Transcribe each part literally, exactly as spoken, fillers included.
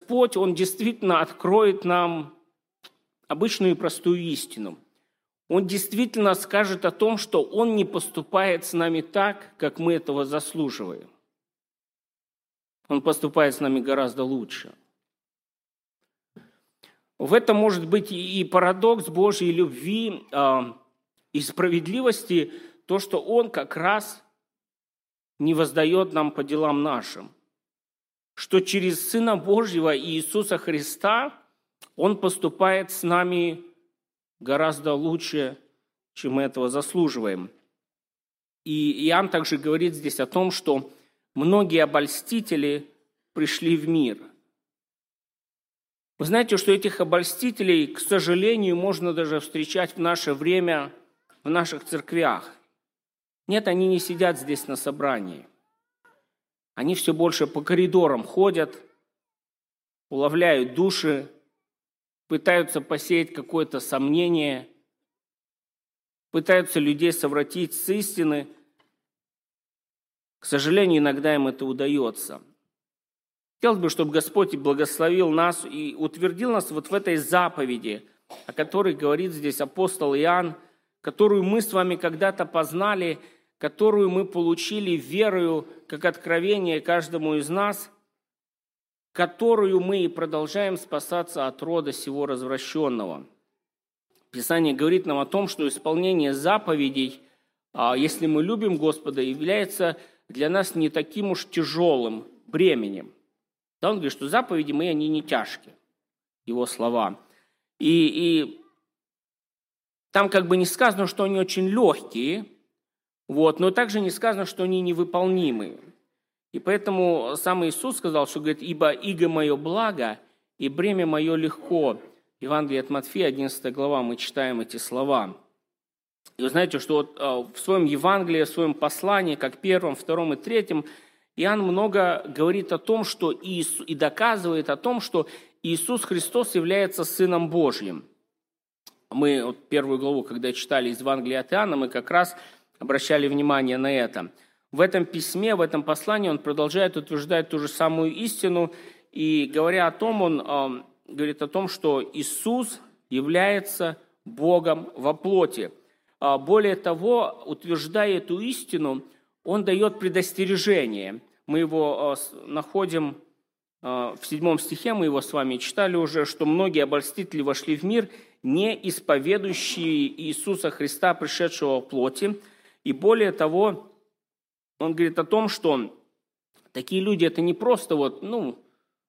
Господь, Он действительно откроет нам обычную и простую истину. Он действительно скажет о том, что Он не поступает с нами так, как мы этого заслуживаем. Он поступает с нами гораздо лучше. В этом может быть и парадокс Божьей любви и справедливости, то, что Он как раз не воздает нам по делам нашим. Что через Сына Божьего Иисуса Христа Он поступает с нами гораздо лучше, чем мы этого заслуживаем. И Иоанн также говорит здесь о том, что многие обольстители пришли в мир. Вы знаете, что этих обольстителей, к сожалению, можно даже встречать в наше время в наших церквях. Нет, они не сидят здесь на собрании. Они все больше по коридорам ходят, уловляют души, пытаются посеять какое-то сомнение, пытаются людей совратить с истины. К сожалению, иногда им это удается. Хотелось бы, чтобы Господь благословил нас и утвердил нас вот в этой заповеди, о которой говорит здесь апостол Иоанн, которую мы с вами когда-то познали, которую мы получили верою, как откровение каждому из нас, которую мы и продолжаем спасаться от рода сего развращенного. Писание говорит нам о том, что исполнение заповедей, если мы любим Господа, является для нас не таким уж тяжелым бременем. Да, он говорит, что заповеди мои, они не тяжкие, его слова. И, и там как бы не сказано, что они очень легкие, вот, но также не сказано, что они невыполнимые. И поэтому сам Иисус сказал, что говорит, ибо иго мое благо, и бремя мое легко. Евангелие от Матфея, одиннадцатая глава, мы читаем эти слова. И вы знаете, что вот в своем Евангелии, в своем послании, как первом, втором и третьем, Иоанн много говорит о том, что Иисус, и доказывает о том, что Иисус Христос является Сыном Божьим. Мы вот первую главу, когда читали из Евангелия от Иоанна, мы как раз обращали внимание на это. В этом письме, в этом послании он продолжает утверждать ту же самую истину, и говоря о том, он э, говорит о том, что Иисус является Богом во плоти. А более того, утверждая эту истину, он дает предостережение. Мы его э, находим э, в седьмом стихе, мы его с вами читали уже, что многие обольстители вошли в мир, не исповедующие Иисуса Христа, пришедшего во плоти. И более того, он говорит о том, что такие люди, это не просто вот, ну,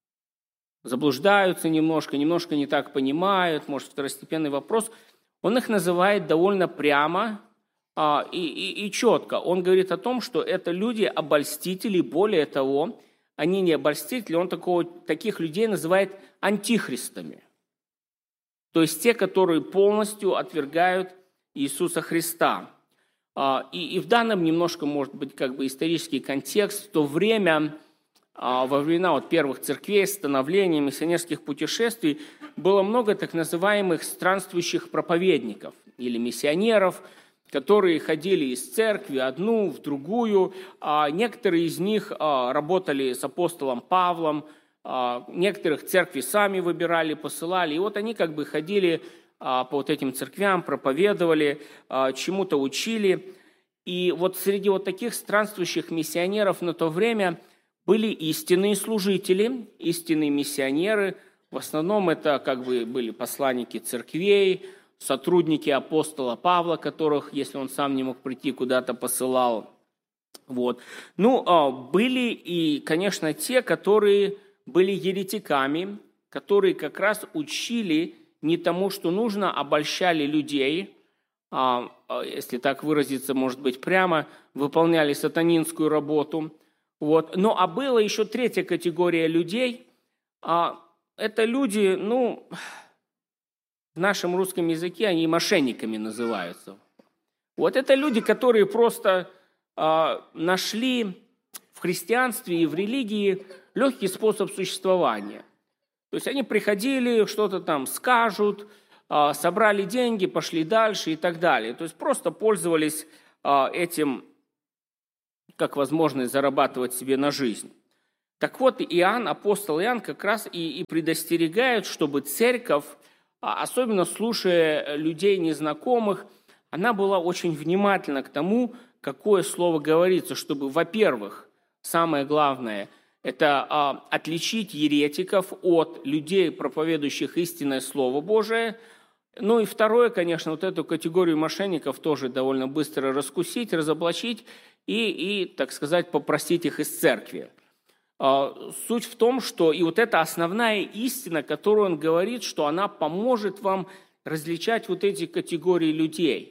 заблуждаются немножко, немножко не так понимают, может, второстепенный вопрос. Он их называет довольно прямо а, и, и, и четко. Он говорит о том, что это люди обольстители, более того, они не обольстители, он такого, таких людей называет антихристами. То есть те, которые полностью отвергают Иисуса Христа. И, и в данном немножко, может быть, как бы исторический контекст. В то время, во времена вот первых церквей, становления, миссионерских путешествий, было много так называемых странствующих проповедников или миссионеров, которые ходили из церкви одну в другую. Некоторые из них работали с апостолом Павлом, некоторых церкви сами выбирали, посылали. И вот они как бы ходили по вот этим церквям, проповедовали, чему-то учили. И вот среди вот таких странствующих миссионеров на то время были истинные служители, истинные миссионеры. В основном это как бы были посланники церквей, сотрудники апостола Павла, которых, если он сам не мог прийти, куда-то посылал. Вот. Ну, были и, конечно, те, которые были еретиками, которые как раз учили не тому, что нужно, обольщали людей, а, если так выразиться, может быть, прямо, выполняли сатанинскую работу. Вот. Ну, а была еще третья категория людей. А, это люди, ну, в нашем русском языке они мошенниками называются. Вот это люди, которые просто а, нашли в христианстве и в религии легкий способ существования. То есть они приходили, что-то там скажут, собрали деньги, пошли дальше и так далее. То есть просто пользовались этим как возможность зарабатывать себе на жизнь. Так вот, Иоанн, апостол Иоанн как раз и, и предостерегает, чтобы церковь, особенно слушая людей незнакомых, она была очень внимательна к тому, какое слово говорится, чтобы, во-первых, самое главное, это а, отличить еретиков от людей, проповедующих истинное Слово Божие. Ну и второе, конечно, вот эту категорию мошенников тоже довольно быстро раскусить, разоблачить и, и так сказать, попросить их из церкви. А, суть в том, что и вот эта основная истина, которую он говорит, что она поможет вам различать вот эти категории людей.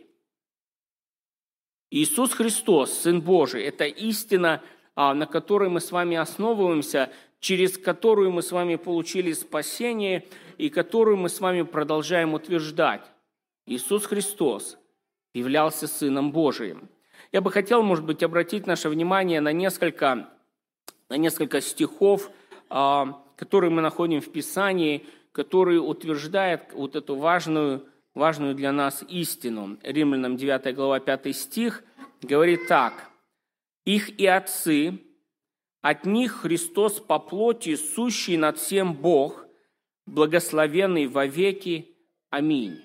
Иисус Христос, Сын Божий, это истина, на которой мы с вами основываемся, через которую мы с вами получили спасение и которую мы с вами продолжаем утверждать. Иисус Христос являлся Сыном Божиим. Я бы хотел, может быть, обратить наше внимание на несколько, на несколько стихов, которые мы находим в Писании, которые утверждают вот эту важную, важную для нас истину. Римлянам девятая глава, пятый стих говорит так. «Их и отцы, от них Христос по плоти, сущий над всем Бог, благословенный вовеки. Аминь».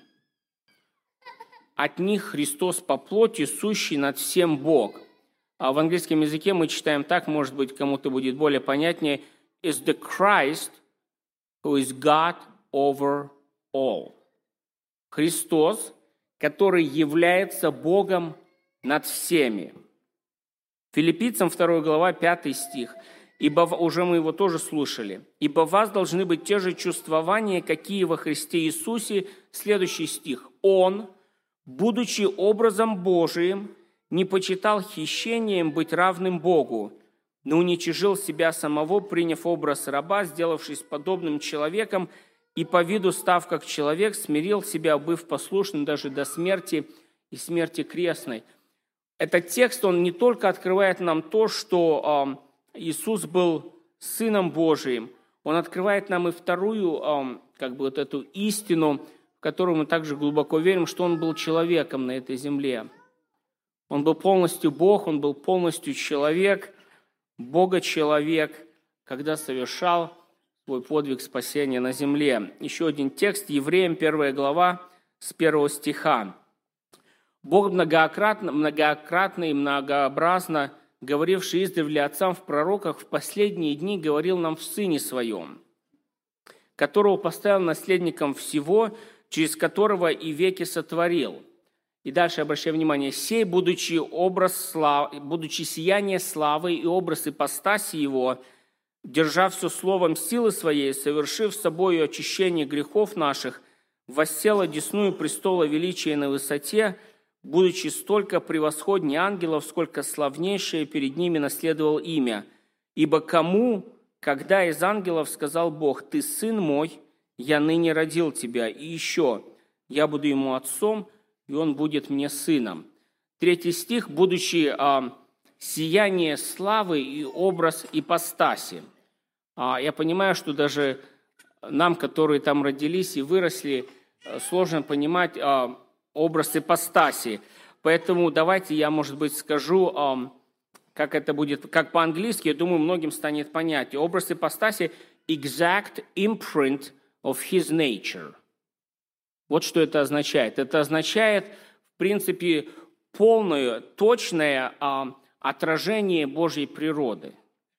От них Христос по плоти, сущий над всем Бог. А в английском языке мы читаем так, может быть, кому-то будет более понятнее, is the Christ who is God over all. Христос, который является Богом над всеми. Филиппийцам вторая глава, пятый стих. Ибо уже мы его тоже слушали. «Ибо у вас должны быть те же чувствования, какие во Христе Иисусе». Следующий стих. «Он, будучи образом Божиим, не почитал хищением быть равным Богу, но уничижил себя самого, приняв образ раба, сделавшись подобным человеком, и по виду став как человек, смирил себя, быв послушным даже до смерти и смерти крестной». Этот текст, он не только открывает нам то, что э, Иисус был Сыном Божиим, он открывает нам и вторую, э, как бы вот эту истину, в которую мы также глубоко верим, что он был человеком на этой земле. Он был полностью Бог, он был полностью человек, Бога-человек, когда совершал свой подвиг спасения на земле. Еще один текст, Евреям первая глава, с первого стиха. «Бог многократно, многократно и многообразно, говоривший издревле отцам в пророках, в последние дни говорил нам в Сыне Своем, которого поставил наследником всего, через которого и веки сотворил». И дальше обращаю внимание, «Сей, будучи, образ славы, будучи сияние славы и образ ипостаси Его, держа все словом силы Своей, совершив собою очищение грехов наших, воссел одесную престола величия на высоте, будучи столько превосходнее ангелов, сколько славнейшее перед ними наследовал имя. Ибо кому, когда из ангелов сказал Бог, «Ты сын мой, я ныне родил тебя», и еще, «Я буду ему отцом, и он будет мне сыном». Третий стих, будучи а, сияние славы и образ ипостаси. А, я понимаю, что даже нам, которые там родились и выросли, сложно понимать а, образ ипостаси. Поэтому давайте я, может быть, скажу, как это будет, как по-английски, я думаю, многим станет понятнее. Образ ипостаси – exact imprint of his nature. Вот что это означает. Это означает, в принципе, полное, точное отражение Божьей природы.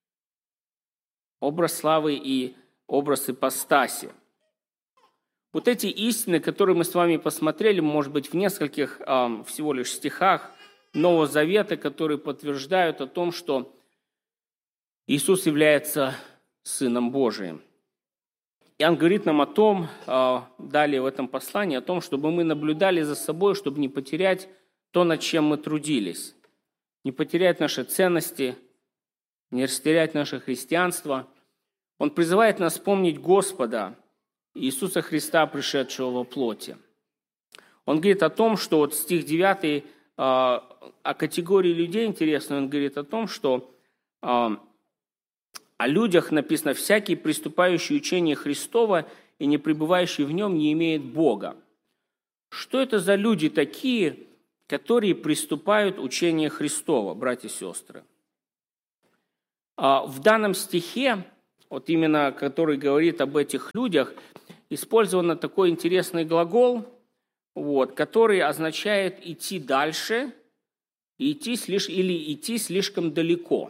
Образ славы и образ ипостаси. Вот эти истины, которые мы с вами посмотрели, может быть, в нескольких э, всего лишь стихах Нового Завета, которые подтверждают о том, что Иисус является Сыном Божиим. Иоанн говорит нам о том, э, далее в этом послании, о том, чтобы мы наблюдали за собой, чтобы не потерять то, над чем мы трудились, не потерять наши ценности, не растерять наше христианство. Он призывает нас помнить Господа, Иисуса Христа, пришедшего во плоти. Он говорит о том, что вот стих девятый, э, о категории людей интересно, он говорит о том, что э, о людях написано «всякий, приступающий учение Христова и не пребывающий в нем, не имеет Бога». Что это за люди такие, которые приступают учение Христова, братья и сестры? В данном стихе, вот именно который говорит об этих людях, использован такой интересный глагол, вот, который означает идти дальше идти слиш... или идти слишком далеко.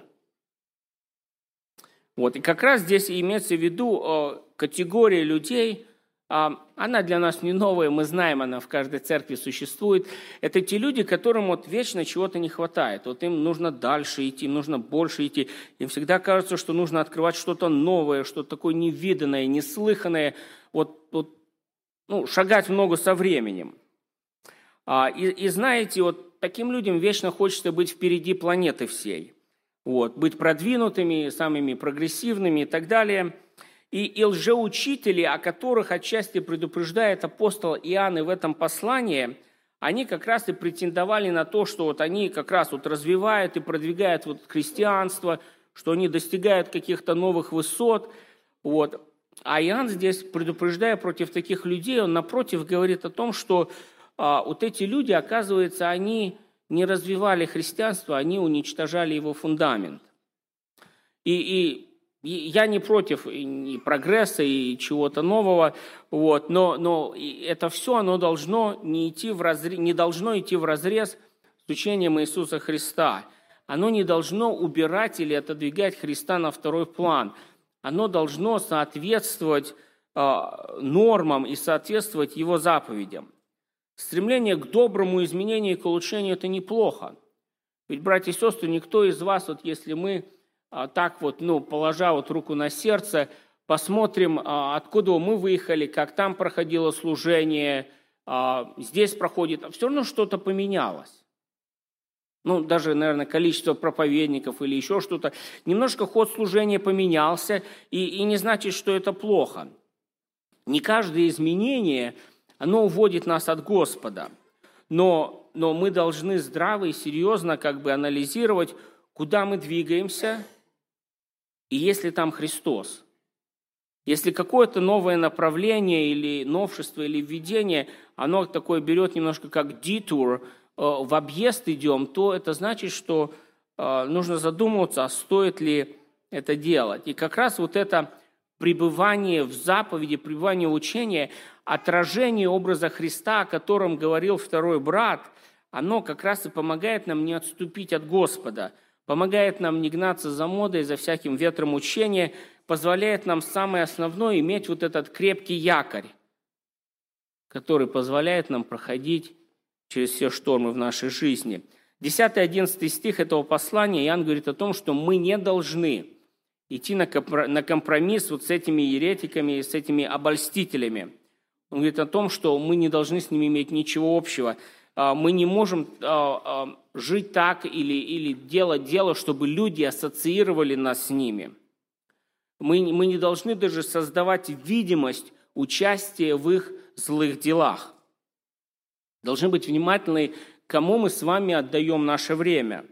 Вот, и как раз здесь имеется в виду категория людей, она для нас не новая, мы знаем, она в каждой церкви существует. Это те люди, которым вот вечно чего-то не хватает. Вот им нужно дальше идти, им нужно больше идти. Им всегда кажется, что нужно открывать что-то новое, что-то такое невиданное, неслыханное. Вот, вот, ну, шагать в ногу со временем. И, и знаете, вот таким людям вечно хочется быть впереди планеты всей. Вот, быть продвинутыми, самыми прогрессивными и так далее. И, и лжеучители, о которых отчасти предупреждает апостол Иоанн и в этом послании, они как раз и претендовали на то, что вот они как раз вот развивают и продвигают вот христианство, что они достигают каких-то новых высот. Вот. А Иоанн здесь, предупреждая против таких людей, он напротив говорит о том, что а, вот эти люди, оказывается, они не развивали христианство, они уничтожали его фундамент. И, и я не против и прогресса, и чего-то нового, вот, но, но это все оно должно не, идти в разрез, не должно идти вразрез с учением Иисуса Христа. Оно не должно убирать или отодвигать Христа на второй план. Оно должно соответствовать э, нормам и соответствовать Его заповедям. Стремление к доброму изменению и к улучшению – это неплохо. Ведь, братья и сестры, никто из вас, вот если мы так вот, ну, положа вот руку на сердце, посмотрим, откуда мы выехали, как там проходило служение, здесь проходит, все равно что-то поменялось. Ну, даже, наверное, количество проповедников или еще что-то. Немножко ход служения поменялся, и, и не значит, что это плохо. Не каждое изменение, оно уводит нас от Господа. Но, но мы должны здраво и серьезно как бы анализировать, куда мы двигаемся, и есть ли там Христос. Если какое-то новое направление или новшество, или введение, оно такое берет немножко как детур, в объезд идем, то это значит, что нужно задумываться, а стоит ли это делать. И как раз вот это пребывание в заповеди, пребывание в учении, отражение образа Христа, о котором говорил второй брат, оно как раз и помогает нам не отступить от Господа, помогает нам не гнаться за модой, за всяким ветром учения, позволяет нам самое основное иметь вот этот крепкий якорь, который позволяет нам проходить через все штормы в нашей жизни. десятый-одиннадцатый стих этого послания Иоанн говорит о том, что мы не должны идти на компромисс вот с этими еретиками, с этими обольстителями. Он говорит о том, что мы не должны с ними иметь ничего общего. Мы не можем жить так или, или делать дело, чтобы люди ассоциировали нас с ними. Мы, мы не должны даже создавать видимость участия в их злых делах. Должны быть внимательны, кому мы с вами отдаем наше время.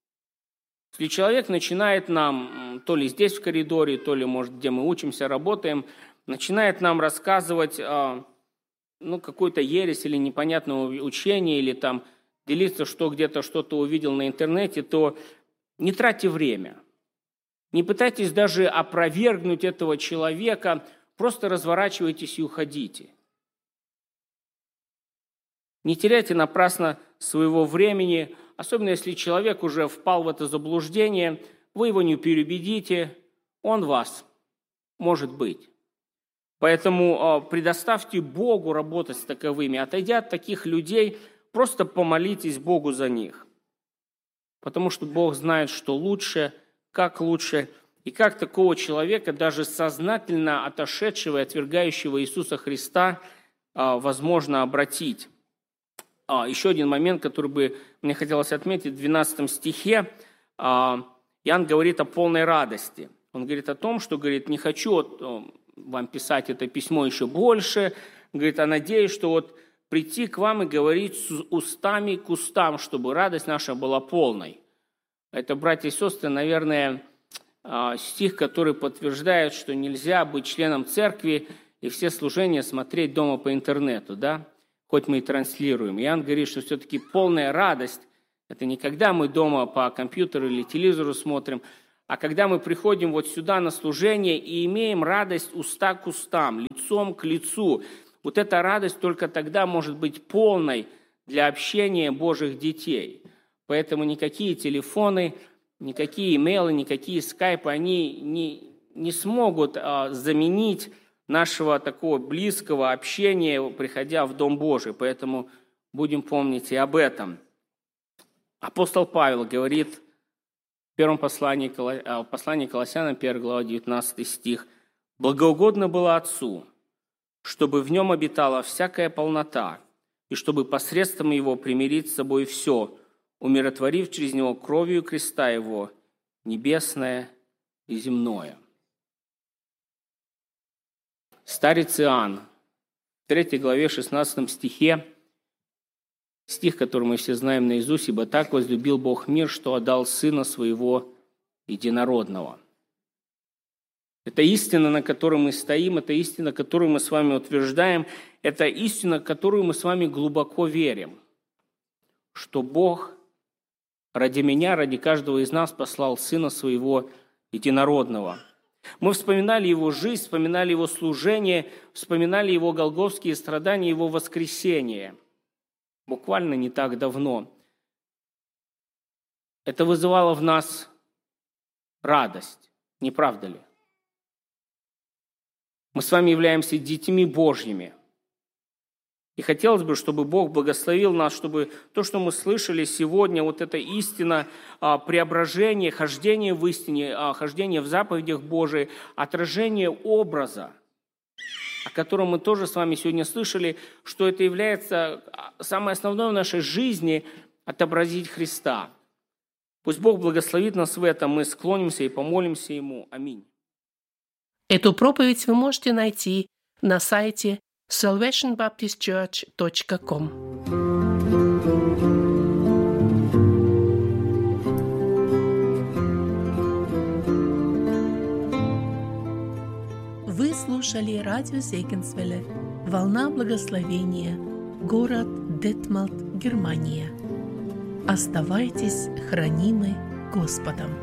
Если человек начинает нам, то ли здесь в коридоре, то ли, может, где мы учимся, работаем, начинает нам рассказывать ну, какую-то ересь или непонятное учение, или там делиться, что где-то что-то увидел на интернете, то не тратьте время. Не пытайтесь даже опровергнуть этого человека, просто разворачивайтесь и уходите. Не теряйте напрасно своего времени, особенно если человек уже впал в это заблуждение, вы его не переубедите, он вас, может быть. Поэтому предоставьте Богу работать с таковыми. Отойдя от таких людей, просто помолитесь Богу за них. Потому что Бог знает, что лучше, как лучше, и как такого человека, даже сознательно отошедшего и отвергающего Иисуса Христа, возможно обратить. Еще один момент, который бы мне хотелось отметить, в двенадцатом стихе Иоанн говорит о полной радости. Он говорит о том, что, говорит, не хочу вам писать это письмо еще больше, говорит, а надеюсь, что вот прийти к вам и говорить с устами к устам, чтобы радость наша была полной. Это, братья и сестры, наверное, стих, который подтверждает, что нельзя быть членом церкви и все служения смотреть дома по интернету, да? Хоть мы и транслируем. Иоанн говорит, что все-таки полная радость – это не когда мы дома по компьютеру или телевизору смотрим, А когда мы приходим вот сюда на служение и имеем радость уста к устам, лицом к лицу, вот эта радость только тогда может быть полной для общения Божьих детей. Поэтому никакие телефоны, никакие имейлы, никакие скайпы, они не, не смогут а, заменить нашего такого близкого общения, приходя в Дом Божий. Поэтому будем помнить и об этом. Апостол Павел говорит в первом послании, в послании Колоссянам, первая глава, девятнадцатый стих: «Благоугодно было Отцу, чтобы в нем обитала всякая полнота, и чтобы посредством его примирить с собой все, умиротворив через него кровью креста его небесное и земное». Старец Иоанн в третьей главе, шестнадцатом стихе, стих, который мы все знаем наизусть: «Ибо так возлюбил Бог мир, что отдал Сына Своего Единородного». Это истина, на которой мы стоим, это истина, которую мы с вами утверждаем, это истина, в которую мы с вами глубоко верим, что Бог ради меня, ради каждого из нас послал Сына Своего Единородного. Мы вспоминали Его жизнь, вспоминали Его служение, вспоминали Его голгофские страдания, Его воскресение. Буквально не так давно. Это вызывало в нас радость, не правда ли? Мы с вами являемся детьми Божьими. И хотелось бы, чтобы Бог благословил нас, чтобы то, что мы слышали сегодня, вот эта истина преображения, хождение в истине, хождение в заповедях Божиих, отражение образа, о котором мы тоже с вами сегодня слышали, что это является самое основное в нашей жизни – отобразить Христа. Пусть Бог благословит нас в этом, мы склонимся и помолимся Ему. Аминь. Эту проповедь вы можете найти на сайте salvation baptist church точка com. Вы слушали радио Зегенсвелле «Волна благословения», город Детмалт, Германия. Оставайтесь хранимы Господом.